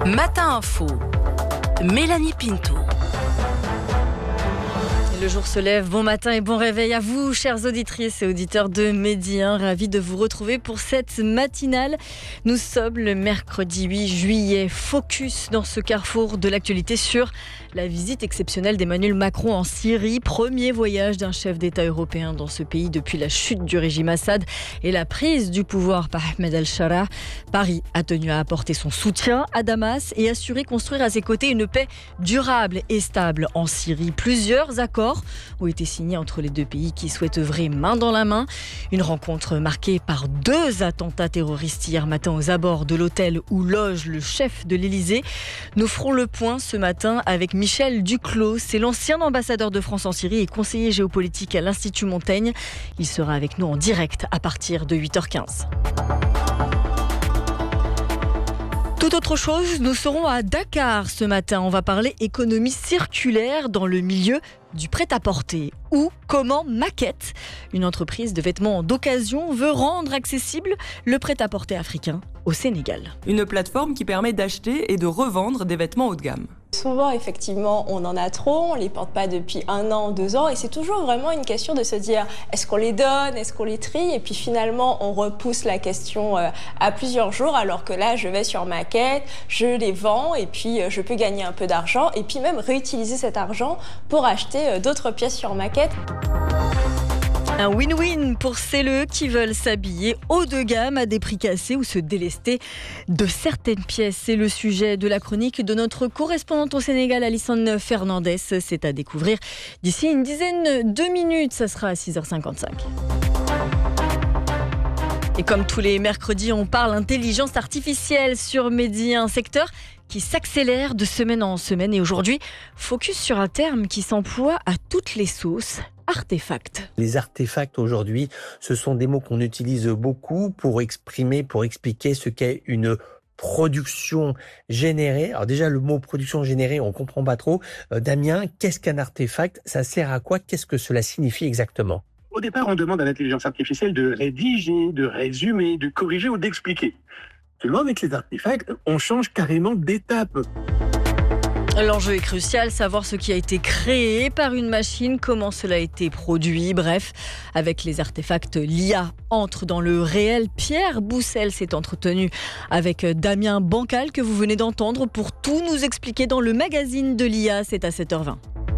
Matin Info, Mélanie Pinto. Le jour se lève, bon matin et bon réveil à vous, chères auditrices et auditeurs de Midi 1. Ravis de vous retrouver pour cette matinale. Nous sommes le mercredi 8 juillet. Focus dans ce carrefour de l'actualité sur la visite exceptionnelle d'Emmanuel Macron en Syrie. Premier voyage d'un chef d'État européen dans ce pays depuis la chute du régime Assad et la prise du pouvoir par Ahmed al-Shara. Paris a tenu à apporter son soutien à Damas et assurer construire à ses côtés une paix durable et stable en Syrie. Plusieurs accords ont été signés entre les deux pays qui souhaitent œuvrer main dans la main. Une rencontre marquée par 2 attentats terroristes hier matin aux abords de l'hôtel où loge le chef de l'Élysée. Nous ferons le point ce matin avec Michel Duclos. C'est l'ancien ambassadeur de France en Syrie et conseiller géopolitique à l'Institut Montaigne. Il sera avec nous en direct à partir de 8h15. Tout autre chose, nous serons à Dakar ce matin. On va parler économie circulaire dans le milieu du prêt-à-porter. Ou comment Maquette, une entreprise de vêtements d'occasion, veut rendre accessible le prêt-à-porter africain au Sénégal. Une plateforme qui permet d'acheter et de revendre des vêtements haut de gamme. Souvent, effectivement, on en a trop, on ne les porte pas depuis 1 an, 2 ans, et c'est toujours vraiment une question de se dire est-ce qu'on les donne, est-ce qu'on les trie, et puis finalement, on repousse la question à plusieurs jours, alors que là, je vais sur Maquette, je les vends, et puis je peux gagner un peu d'argent, et puis même réutiliser cet argent pour acheter d'autres pièces sur Maquette. Un win-win pour celles qui veulent s'habiller haut de gamme à des prix cassés ou se délester de certaines pièces. C'est le sujet de la chronique de notre correspondante au Sénégal, Alison Fernandez. C'est à découvrir d'ici une dizaine de minutes. Ça sera à 6h55. Et comme tous les mercredis, on parle intelligence artificielle sur Midi, un secteur qui s'accélère de semaine en semaine. Et aujourd'hui, focus sur un terme qui s'emploie à toutes les sauces. Artefacts. Les artefacts aujourd'hui, ce sont des mots qu'on utilise beaucoup pour expliquer ce qu'est une production générée. Alors déjà, le mot production générée, on comprend pas trop. Damien, qu'est-ce qu'un artefact? Ça sert à quoi? Qu'est-ce que cela signifie exactement? Au départ, on demande à l'intelligence artificielle de rédiger, de résumer, de corriger ou d'expliquer. Seulement, avec les artefacts, on change carrément d'étape. L'enjeu est crucial, savoir ce qui a été créé par une machine, comment cela a été produit. Bref, avec les artefacts, l'IA entre dans le réel. Pierre Boussel s'est entretenu avec Damien Bancal, que vous venez d'entendre, pour tout nous expliquer dans le magazine de l'IA. C'est à 7h20.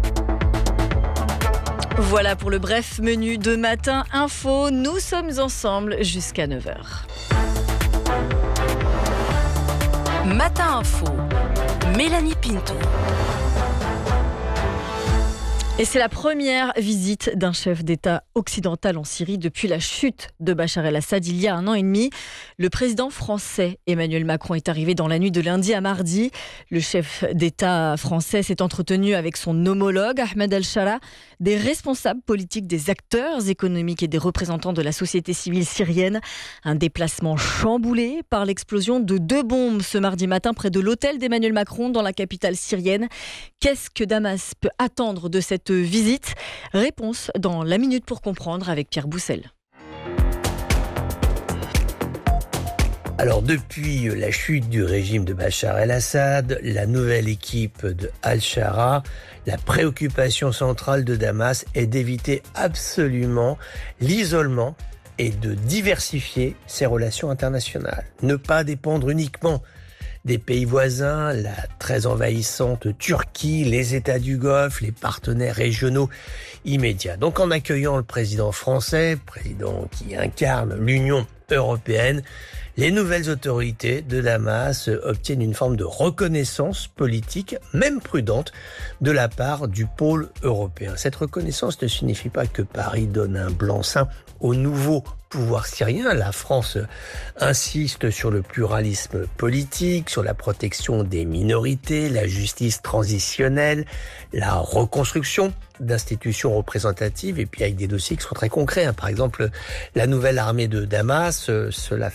Voilà pour le bref menu de Matin Info. Nous sommes ensemble jusqu'à 9h. Matin Info, Mélanie Pinto. Et c'est la première visite d'un chef d'État occidental en Syrie depuis la chute de Bachar el-Assad il y a 1 an et demi. Le président français Emmanuel Macron est arrivé dans la nuit de lundi à mardi. Le chef d'État français s'est entretenu avec son homologue Ahmed al-Shara, des responsables politiques, des acteurs économiques et des représentants de la société civile syrienne. Un déplacement chamboulé par l'explosion de 2 bombes ce mardi matin près de l'hôtel d'Emmanuel Macron dans la capitale syrienne. Qu'est-ce que Damas peut attendre de cette visite? Réponse dans la minute pour comprendre avec Pierre Boussel. Alors depuis la chute du régime de Bachar el-Assad, la nouvelle équipe de al-Shara, la préoccupation centrale de Damas est d'éviter absolument l'isolement et de diversifier ses relations internationales. Ne pas dépendre uniquement des pays voisins, la très envahissante Turquie, les États du Golfe, les partenaires régionaux immédiats. Donc en accueillant le président français, président qui incarne l'Union européenne, les nouvelles autorités de Damas obtiennent une forme de reconnaissance politique, même prudente, de la part du pôle européen. Cette reconnaissance ne signifie pas que Paris donne un blanc-seing au nouveau pouvoir syrien. La France insiste sur le pluralisme politique, sur la protection des minorités, la justice transitionnelle, la reconstruction d'institutions représentatives, et puis avec des dossiers qui sont très concrets. Par exemple, la nouvelle armée de Damas, cela fait des mois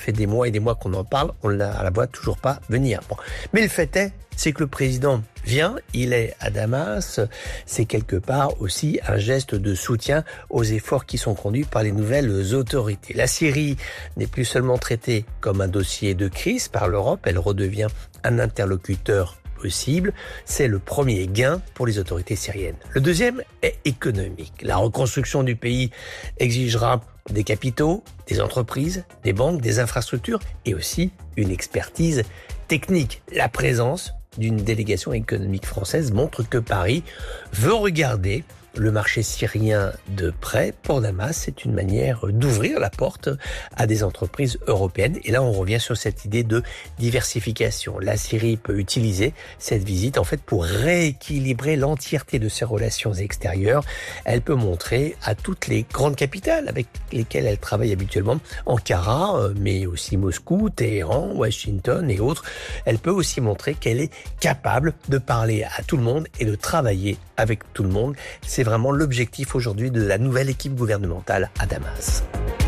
et des mois qu'on en parle, on la voit toujours pas venir. Bon. Mais le fait est, c'est que le président vient, il est à Damas, c'est quelque part aussi un geste de soutien aux efforts qui sont conduits par les nouvelles autorités. La Syrie n'est plus seulement traitée comme un dossier de crise par l'Europe, elle redevient un interlocuteur possible. C'est le premier gain pour les autorités syriennes. Le deuxième est économique. La reconstruction du pays exigera des capitaux, des entreprises, des banques, des infrastructures et aussi une expertise technique. La présence d'une délégation économique française montre que Paris veut regarder le marché syrien de près. Pour Damas, c'est une manière d'ouvrir la porte à des entreprises européennes. Et là, on revient sur cette idée de diversification. La Syrie peut utiliser cette visite en fait pour rééquilibrer l'entièreté de ses relations extérieures. Elle peut montrer à toutes les grandes capitales avec lesquelles elle travaille habituellement, Ankara, mais aussi Moscou, Téhéran, Washington et autres. Elle peut aussi montrer qu'elle est capable de parler à tout le monde et de travailler avec tout le monde. C'est vraiment l'objectif aujourd'hui de la nouvelle équipe gouvernementale à Damas.